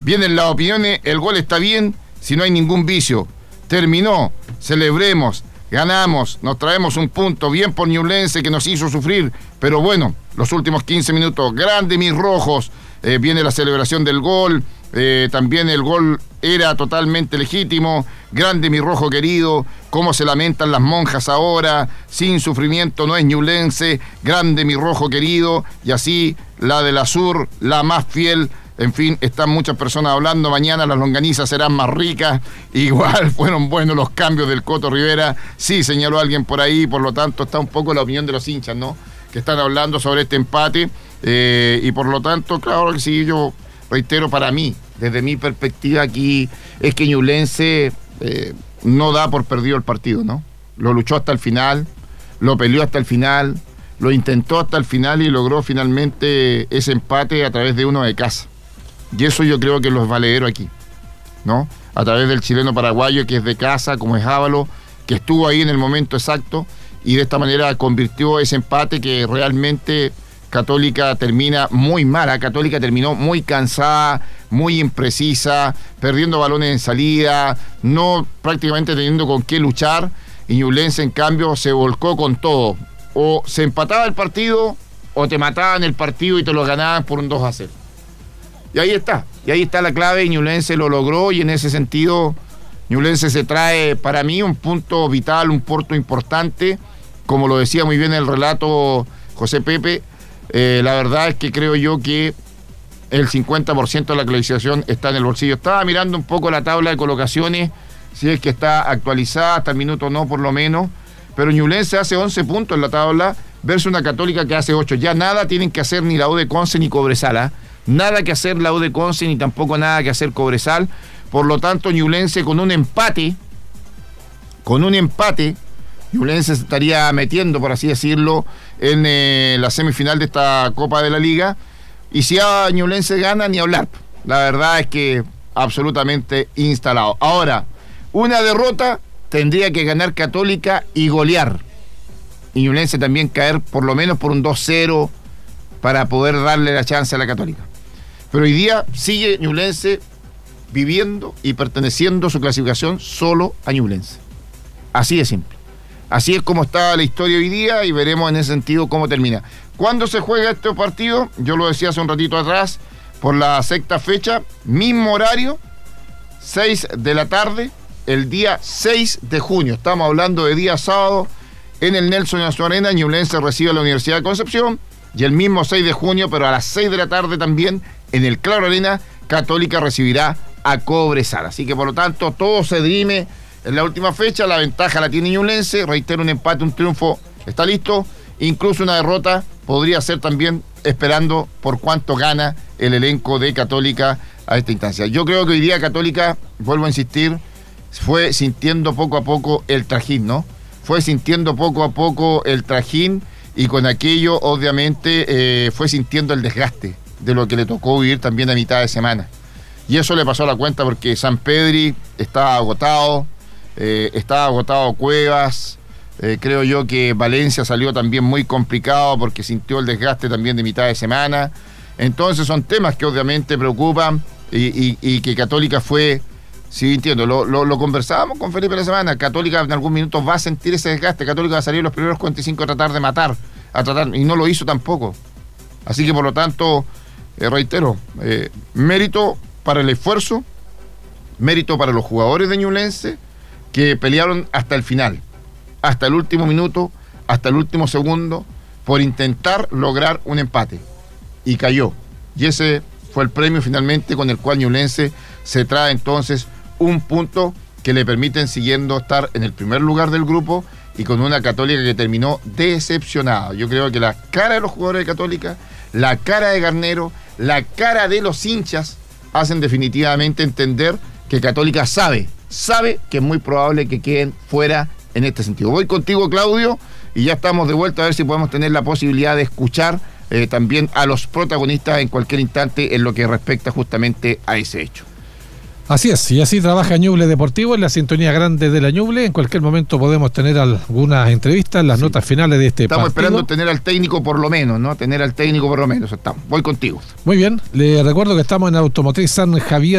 Vienen las opiniones, el gol está bien, si no hay ningún vicio. Terminó, celebremos, ganamos, nos traemos un punto, bien por Ñublense que nos hizo sufrir, pero bueno, los últimos 15 minutos, grande mis rojos, viene la celebración del gol, también el gol era totalmente legítimo, grande mi rojo querido, cómo se lamentan las monjas ahora, sin sufrimiento no es Ñublense, grande mi rojo querido, y así la de la Sur, la más fiel. En fin, están muchas personas hablando, mañana las longanizas serán más ricas, igual fueron buenos los cambios del Coto Rivera, sí señaló alguien por ahí, por lo tanto está un poco la opinión de los hinchas, ¿no? Que están hablando sobre este empate, y por lo tanto, claro que sí, yo reitero, para mí, desde mi perspectiva aquí, es que Ñublense no da por perdido el partido, ¿no? Lo luchó hasta el final, lo peleó hasta el final, lo intentó hasta el final y logró finalmente ese empate a través de uno de casa. Y eso yo creo que es lo valedero aquí, ¿no? A través del chileno paraguayo que es de casa, como es Ávalo, que estuvo ahí en el momento exacto y de esta manera convirtió ese empate que realmente Católica termina muy mala. Católica terminó muy cansada, muy imprecisa, perdiendo balones en salida, no prácticamente teniendo con qué luchar, y Ñublense en cambio se volcó con todo. O se empataba el partido o te mataban el partido y te lo ganaban por un 2-0. Y ahí está la clave, y Ñublense lo logró, y en ese sentido Ñublense se trae para mí un punto vital, un punto importante, como lo decía muy bien el relato José Pepe. La verdad es que creo yo que el 50% de la clasificación está en el bolsillo. Estaba mirando un poco la tabla de colocaciones, si es que está actualizada, hasta el minuto no por lo menos, pero Ñublense hace 11 puntos en la tabla versus una Católica que hace 8. Ya nada tienen que hacer ni la U de Conce ni Cobresal, ¿eh? Nada que hacer la U de Conce ni tampoco nada que hacer Cobresal. Por lo tanto, Ñublense con un empate, Ñublense se estaría metiendo, por así decirlo, en la semifinal de esta Copa de la Liga. Y si a Ñublense gana, ni hablar. La verdad es que absolutamente instalado. Ahora, una derrota tendría que ganar Católica y golear. Y Ñublense también caer por lo menos por un 2-0 para poder darle la chance a la Católica. Pero hoy día sigue Ñublense viviendo y perteneciendo su clasificación solo a Ñublense. Así de simple. Así es como está la historia hoy día, y veremos en ese sentido cómo termina. ¿Cuándo se juega este partido? Yo lo decía hace un ratito atrás, por la sexta fecha, mismo horario, 6 de la tarde, el día 6 de junio. Estamos hablando de día sábado en el Nelson Arena. Ñublense recibe a la Universidad de Concepción, y el mismo 6 de junio, pero a las 6 de la tarde también, en el Claro Arena, Católica recibirá a Cobresal. Así que por lo tanto todo se dirime en la última fecha. La ventaja la tiene Ñublense, reitero, un empate, un triunfo está listo, incluso una derrota podría ser también, esperando por cuánto gana el elenco de Católica a esta instancia. Yo creo que hoy día Católica, vuelvo a insistir, fue sintiendo poco a poco el trajín, ¿no? Fue sintiendo poco a poco el trajín, y con aquello obviamente fue sintiendo el desgaste de lo que le tocó vivir también a mitad de semana. Y eso le pasó a la cuenta, porque Sampedri estaba agotado Cuevas, creo yo que Valencia salió también muy complicado porque sintió el desgaste también de mitad de semana. Entonces son temas que obviamente preocupan, y que Católica fue, sí entiendo, lo conversábamos con Felipe la semana, Católica en algún minuto va a sentir ese desgaste, Católica va a salir los primeros 45 a tratar de matar, y no lo hizo tampoco. Así que por lo tanto, reitero, mérito para el esfuerzo, mérito para los jugadores de Ñublense, que pelearon hasta el final, hasta el último minuto, hasta el último segundo, por intentar lograr un empate, y cayó, y ese fue el premio finalmente con el cual Ñublense se trae entonces un punto que le permiten siguiendo estar en el primer lugar del grupo, y con una Católica que terminó decepcionada. Yo creo que la cara de los jugadores de Católica, la cara de Garnero, la cara de los hinchas hacen definitivamente entender que Católica sabe que es muy probable que queden fuera en este sentido. Voy contigo, Claudio, y ya estamos de vuelta a ver si podemos tener la posibilidad de escuchar también a los protagonistas en cualquier instante en lo que respecta justamente a ese hecho. Así es, y así trabaja Ñuble Deportivo en la sintonía grande de la Ñuble. En cualquier momento podemos tener algunas entrevistas, las notas finales de este partido. Estamos esperando tener al técnico por lo menos, ¿no? Voy contigo. Muy bien, le recuerdo que estamos en Automotriz San Javier